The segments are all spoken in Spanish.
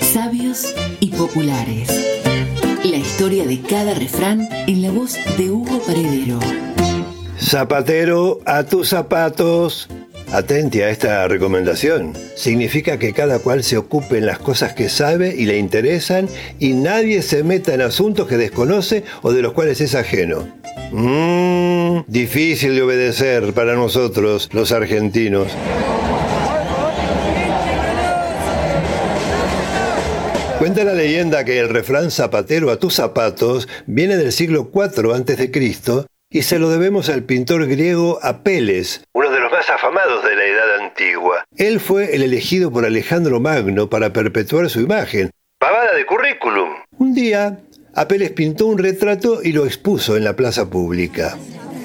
Sabios y populares. La historia de cada refrán en la voz de Hugo Paredero. Zapatero, a tus zapatos. Atente a esta recomendación. Significa que cada cual se ocupe en las cosas que sabe y le interesan y nadie se meta en asuntos que desconoce o de los cuales es ajeno. Difícil de obedecer para nosotros, los argentinos. Cuenta la leyenda que el refrán zapatero a tus zapatos viene del siglo IV a.C. y se lo debemos al pintor griego Apeles, uno de los más afamados de la Edad Antigua. Él fue el elegido por Alejandro Magno para perpetuar su imagen. Pavada de currículum. Un día, Apeles pintó un retrato y lo expuso en la plaza pública.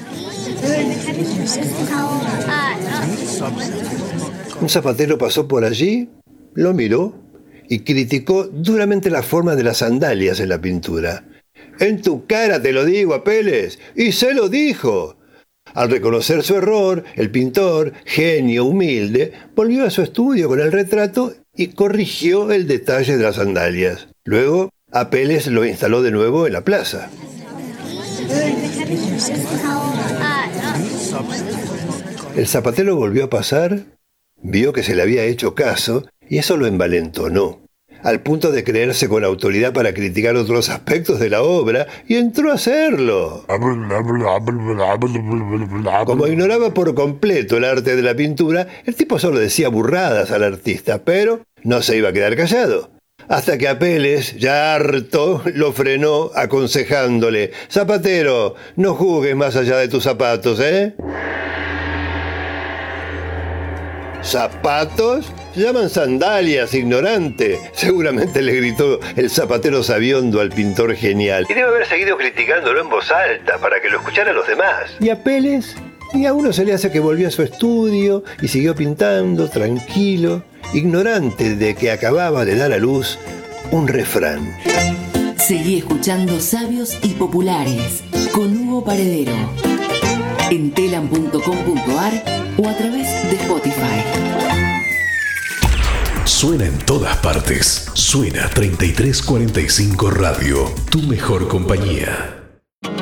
Un zapatero pasó por allí, lo miró y criticó duramente la forma de las sandalias en la pintura. «En tu cara te lo digo, Apeles», y se lo dijo. Al reconocer su error, el pintor, genio humilde, volvió a su estudio con el retrato y corrigió el detalle de las sandalias. Luego, Apeles lo instaló de nuevo en la plaza. El zapatero volvió a pasar, vio que se le había hecho caso y eso lo envalentonó, al punto de creerse con autoridad para criticar otros aspectos de la obra, y entró a hacerlo. Como ignoraba por completo el arte de la pintura, el tipo solo decía burradas al artista, pero no se iba a quedar callado. Hasta que Apeles, ya harto, lo frenó aconsejándole: «Zapatero, no juzgues más allá de tus zapatos, ¿eh?» ¿Zapatos? Se llaman sandalias, ignorante. Seguramente le gritó el zapatero sabiondo al pintor genial. Y debe haber seguido criticándolo en voz alta para que lo escucharan los demás. Y Apeles, y a uno se le hace que volvió a su estudio y siguió pintando, tranquilo, ignorante de que acababa de dar a luz un refrán. Seguí escuchando Sabios y Populares con Hugo Paredero en telam.com.ar o a través de Spotify. Suena en todas partes. Suena 3345 Radio, tu mejor compañía.